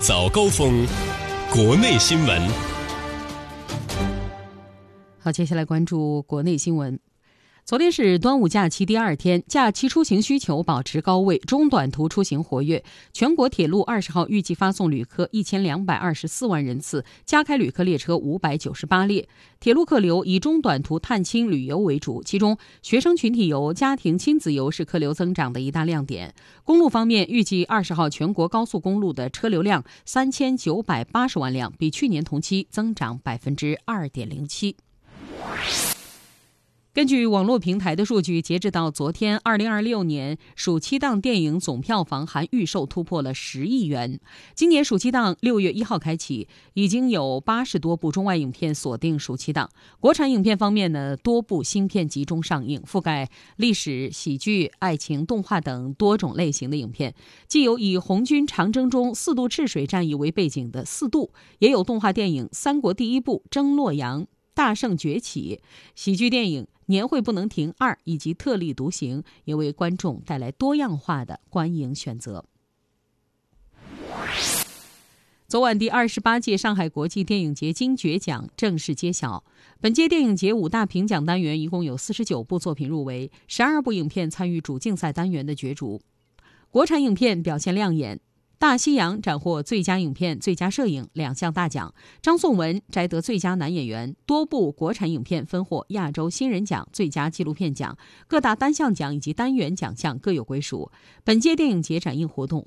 早高峰，国内新闻。 好，接下来关注国内新闻。昨天是端午假期第二天，假期出行需求保持高位，中短途出行活跃。全国铁路20号预计发送旅客1224万人次，加开旅客列车598列。铁路客流以中短途探亲旅游为主，其中学生群体游、家庭亲子游是客流增长的一大亮点。公路方面，预计20号全国高速公路的车流量3980万辆，比去年同期增长2.07%。根据网络平台的数据，截止到昨天，2026年暑期档电影总票房含预售突破了10亿元。今年暑期档6月1号开启，已经有80多部中外影片锁定暑期档。国产影片方面呢，多部新片集中上映，覆盖历史、喜剧、爱情、动画等多种类型的影片。既有以红军长征中4渡赤水战役为背景的4渡，也有动画电影《三国第一部征洛阳》、大圣崛起，喜剧电影年会不能停2以及特立独行，也为观众带来多样化的观影选择。昨晚第28届上海国际电影节金爵奖正式揭晓，本届电影节5大评奖单元一共有49部作品入围，12部影片参与主竞赛单元的角逐。国产影片表现亮眼，大西洋斩获最佳影片、最佳摄影2项大奖，张颂文摘得最佳男演员，多部国产影片分获亚洲新人奖、最佳纪录片奖，各大单项奖以及单元奖项各有归属。本届电影节展映活动